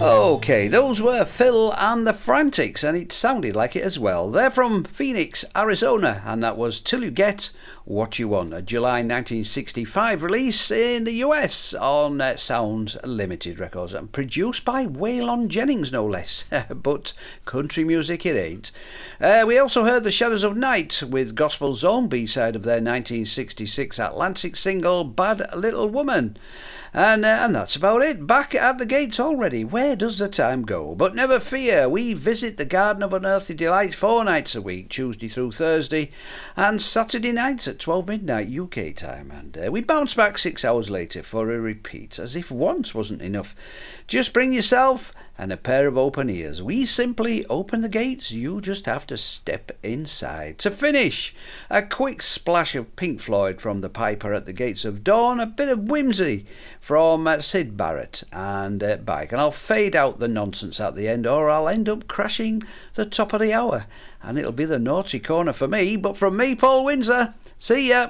Okay, those were Phil and the Frantics, and it sounded like it as well. They're from Phoenix, Arizona, and that was Till You Get What You Want, a July 1965 release in the US on Sounds Limited Records, and produced by Waylon Jennings, no less. But country music it ain't. We also heard The Shadows of Night with Gospel Zone, B-side of their 1966 Atlantic single Bad Little Woman. And that's about it. Back at the gates already. Where does the time go? But never fear, we visit the Garden of Unearthly Delights 4 nights a week, Tuesday through Thursday, and Saturday nights at 12 midnight UK time. And we bounce back 6 hours later for a repeat, as if once wasn't enough. Just bring yourself and a pair of open ears. We simply open the gates, you just have to step inside. To finish, a quick splash of Pink Floyd from the Piper at the Gates of Dawn, a bit of whimsy from Syd Barrett and Bike, and I'll fade out the nonsense at the end, or I'll end up crashing the top of the hour, and it'll be the naughty corner for me. But from me, Paul Windsor, see ya.